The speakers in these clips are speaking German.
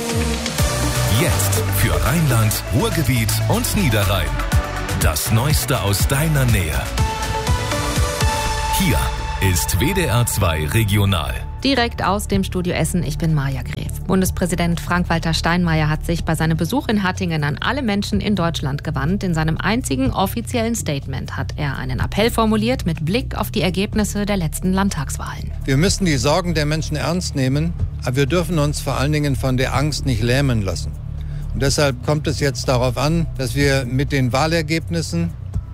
Jetzt für Rheinland, Ruhrgebiet und Niederrhein. Das Neueste aus deiner Nähe. Hier ist WDR 2 Regional. Direkt aus dem Studio Essen, ich bin Maja Gref. Bundespräsident Frank-Walter Steinmeier hat sich bei seinem Besuch in Hattingen an alle Menschen in Deutschland gewandt. In seinem einzigen offiziellen Statement hat er einen Appell formuliert mit Blick auf die Ergebnisse der letzten Landtagswahlen. Wir müssen die Sorgen der Menschen ernst nehmen, aber wir dürfen uns vor allen Dingen von der Angst nicht lähmen lassen. Und deshalb kommt es jetzt darauf an, dass wir mit den Wahlergebnissen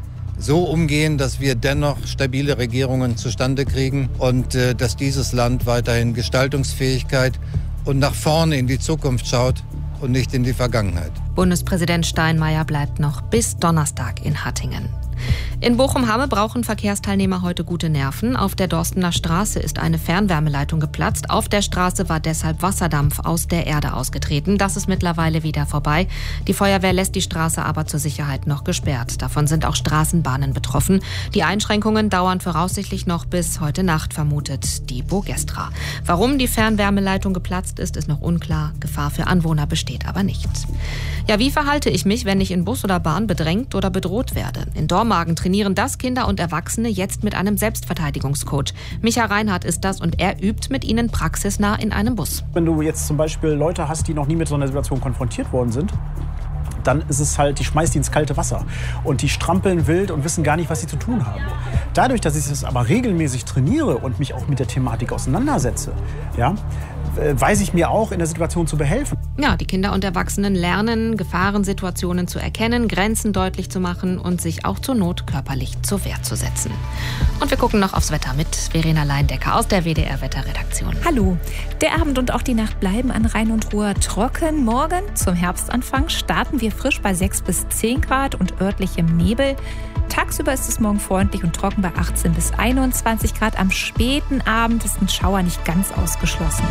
so umgehen, dass wir dennoch stabile Regierungen zustande kriegen und dass dieses Land weiterhin Gestaltungsfähigkeit und nach vorne in die Zukunft schaut und nicht in die Vergangenheit. Bundespräsident Steinmeier bleibt noch bis Donnerstag in Hattingen. In Bochum-Hamme brauchen Verkehrsteilnehmer heute gute Nerven. Auf der Dorstener Straße ist eine Fernwärmeleitung geplatzt. Auf der Straße war deshalb Wasserdampf aus der Erde ausgetreten. Das ist mittlerweile wieder vorbei. Die Feuerwehr lässt die Straße aber zur Sicherheit noch gesperrt. Davon sind auch Straßenbahnen betroffen. Die Einschränkungen dauern voraussichtlich noch bis heute Nacht, vermutet die Bogestra. Warum die Fernwärmeleitung geplatzt ist, ist noch unklar. Gefahr für Anwohner besteht aber nicht. Ja, wie verhalte ich mich, wenn ich in Bus oder Bahn bedrängt oder bedroht werde? In Dormagen trainieren das Kinder und Erwachsene jetzt mit einem Selbstverteidigungscoach. Micha Reinhardt ist das und er übt mit ihnen praxisnah in einem Bus. Wenn du jetzt zum Beispiel Leute hast, die noch nie mit so einer Situation konfrontiert worden sind, dann ist es halt, die schmeißt die ins kalte Wasser. Und die strampeln wild und wissen gar nicht, was sie zu tun haben. Dadurch, dass ich das aber regelmäßig trainiere und mich auch mit der Thematik auseinandersetze, ja, weiß ich mir auch in der Situation zu behelfen. Ja, die Kinder und Erwachsenen lernen, Gefahrensituationen zu erkennen, Grenzen deutlich zu machen und sich auch zur Not körperlich zur Wehr zu setzen. Und wir gucken noch aufs Wetter mit Verena Leindecker aus der WDR-Wetterredaktion. Hallo. Der Abend und auch die Nacht bleiben an Rhein und Ruhr trocken. Morgen zum Herbstanfang starten wir frisch bei 6 bis 10 Grad und örtlichem Nebel. Tagsüber ist es morgen freundlich und trocken bei 18 bis 21 Grad. Am späten Abend ist ein Schauer nicht ganz ausgeschlossen.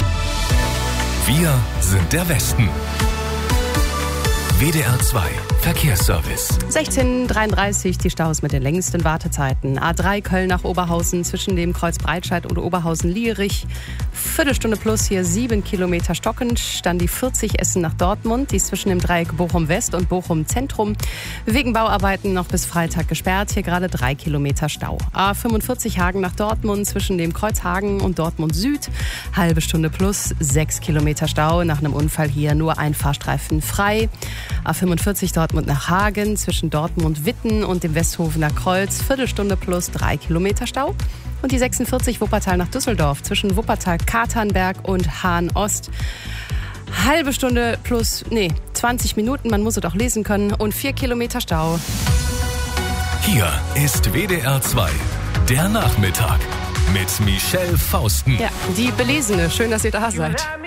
Wir sind der Westen. WDR 2 Verkehrsservice. 16:33 die Staus mit den längsten Wartezeiten. A3 Köln nach Oberhausen zwischen dem Kreuz Breitscheid und Oberhausen-Lierich. Viertelstunde plus hier 7 Kilometer stockend. Dann die 40 Essen nach Dortmund. Die ist zwischen dem Dreieck Bochum-West und Bochum-Zentrum. Wegen Bauarbeiten noch bis Freitag gesperrt. Hier gerade 3 Kilometer Stau. A45 Hagen nach Dortmund zwischen dem Kreuz Hagen und Dortmund Süd. Halbe Stunde plus 6 Kilometer Stau. Nach einem Unfall hier nur ein Fahrstreifen frei. A45 Dortmund nach Hagen zwischen Dortmund-Witten und dem Westhofener Kreuz. Viertelstunde plus 3 Kilometer Stau. Und die 46 Wuppertal nach Düsseldorf zwischen Wuppertal-Katernberg und Hahn-Ost. Halbe Stunde plus, 20 Minuten, man muss es auch lesen können. Und 4 Kilometer Stau. Hier ist WDR 2, der Nachmittag mit Michelle Fausten. Ja, die Belesene. Schön, dass ihr da seid.